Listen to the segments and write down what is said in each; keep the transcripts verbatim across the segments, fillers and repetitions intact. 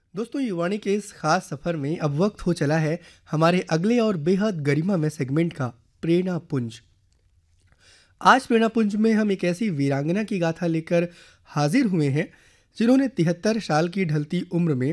दोस्तों, युवानी के इस खास सफर में अब वक्त हो चला है हमारे अगले और बेहद गरिमा में सेगमेंट का, प्रेरणा पुंज। आज प्रेरणा पुंज में हम एक ऐसी वीरांगना की गाथा लेकर हाजिर हुए हैं जिन्होंने तिहत्तर साल की ढलती उम्र में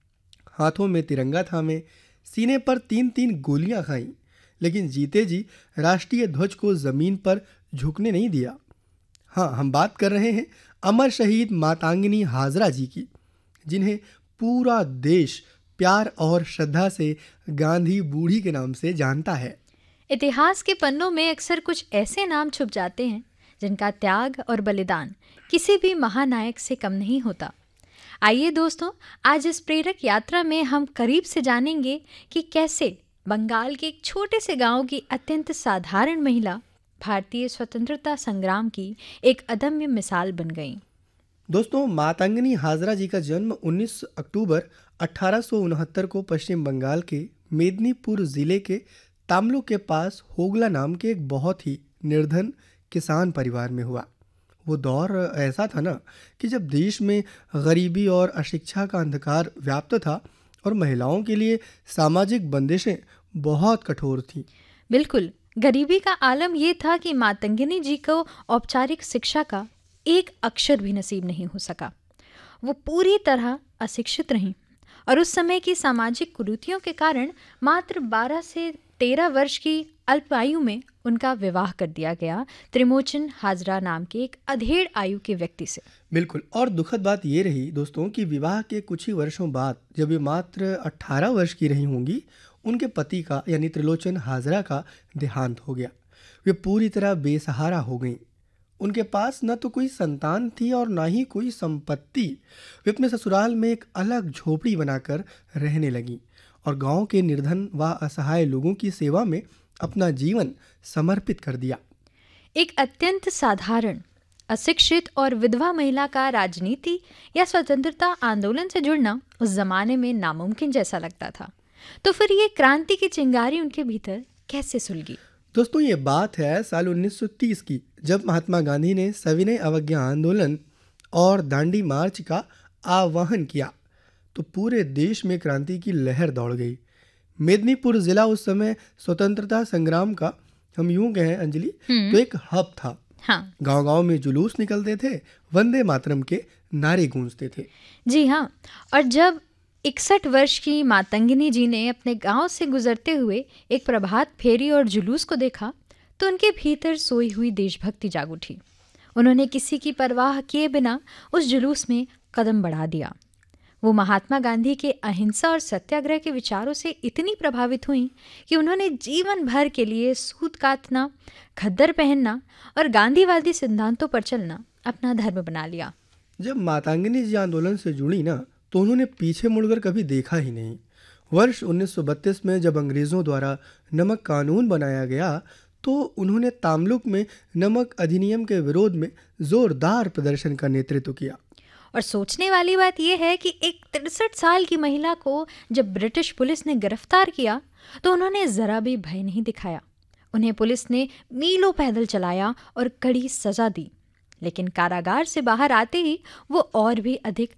हाथों में तिरंगा थामे, सीने पर तीन तीन गोलियां खाईं, लेकिन जीते जी राष्ट्रीय ध्वज को जमीन पर झुकने नहीं दिया। हाँ, हम बात कर रहे हैं अमर शहीद मातंगिनी हाजरा जी की, जिन्हें पूरा देश प्यार और श्रद्धा से गांधी बूढ़ी के नाम से जानता है। इतिहास के पन्नों में अक्सर कुछ ऐसे नाम छुप जाते हैं जिनका त्याग और बलिदान किसी भी महानायक से कम नहीं होता। आइए दोस्तों, आज इस प्रेरक यात्रा में हम करीब से जानेंगे कि कैसे बंगाल के एक छोटे से गांव की अत्यंत साधारण महिला भारतीय स्वतंत्रता संग्राम की एक अदम्य मिसाल बन गई। दोस्तों, मातंगिनी हाजरा जी का जन्म उन्नीस अक्टूबर अठारह सौ उनहत्तर को पश्चिम बंगाल के मेदिनीपुर जिले के तामलुक के पास होगला नाम के एक बहुत ही निर्धन किसान परिवार में हुआ। वो दौर ऐसा था ना कि जब देश में गरीबी और अशिक्षा का अंधकार व्याप्त था और महिलाओं के लिए सामाजिक बंदिशें बहुत कठोर थीं। बिल्कुल, गरीबी का आलम यह था कि मातंगिनी जी को औपचारिक शिक्षा का एक अक्षर भी नसीब नहीं हो सका। वो पूरी तरह अशिक्षित रहीं और उस समय की सामाजिक कुरीतियों के कारण मात्र बारह से तेरह वर्ष की अल्प आयु में उनका विवाह कर दिया गया त्रिमोचन हाजरा नाम के एक अधेड़ आयु के व्यक्ति से। बिल्कुल, और दुखद बात ये रही दोस्तों कि विवाह के कुछ ही वर्षों बाद, जब ये मात्र अट्ठारह वर्ष की रही होंगी, उनके पति का यानी त्रिलोचन हाजरा का देहांत हो गया। वे पूरी तरह बेसहारा हो गईं। उनके पास न तो कोई संतान थी और ना ही कोई संपत्ति। वे अपने ससुराल में एक अलग झोपड़ी बनाकर रहने लगीं और गांव के निर्धन व असहाय लोगों की सेवा में अपना जीवन समर्पित कर दिया। एक अत्यंत साधारण, अशिक्षित और विधवा महिला का राजनीति या स्वतंत्रता आंदोलन से जुड़ना उस जमाने में नामुमकिन जैसा लगता था। तो फिर ये क्रांति की चिंगारी उनके भीतर कैसे सुलगी? दोस्तों, ये बात है साल उन्नीस सौ तीस की, जब महात्मा गांधी ने सविनय अवज्ञा आंदोलन और दांडी मार्च का आह्वान किया तो पूरे देश में क्रांति की लहर दौड़ गई। मेदिनीपुर जिला उस समय स्वतंत्रता संग्राम का, हम यूं कहें अंजलि, तो एक हब था। हाँ, गांव-गांव में जुलूस निकलते थे, वंदे मातरम के नारे गूंजते थे। जी हाँ। और जब इकसठ वर्ष की मातंगिनी जी ने अपने गांव से गुजरते हुए एक प्रभात फेरी और जुलूस को देखा तो उनके भीतर सोई हुई देशभक्ति जाग उठी। उन्होंने किसी की परवाह किए बिना उस जुलूस में कदम बढ़ा दिया। वो महात्मा गांधी के अहिंसा और सत्याग्रह के विचारों से इतनी प्रभावित हुई कि उन्होंने जीवन भर के लिए सूत काटना, खद्दर पहनना और गांधीवादी सिद्धांतों पर चलना अपना धर्म बना लिया। जब मातंगिनी जी आंदोलन से जुड़ी ना, तो उन्होंने पीछे मुड़कर कभी देखा ही नहीं। वर्ष उन्नीस सौ बत्तीस में जब अंग्रेज़ों द्वारा नमक कानून बनाया गया तो उन्होंने तामलुक में नमक अधिनियम के विरोध में जोरदार प्रदर्शन का नेतृत्व किया। और सोचने वाली बात यह है कि एक तिरसठ साल की महिला को जब ब्रिटिश पुलिस ने गिरफ्तार किया तो उन्होंने जरा भी भय नहीं दिखाया। उन्हें पुलिस ने मीलों पैदल चलाया और कड़ी सजा दी, लेकिन कारागार से बाहर आते ही वो और भी अधिक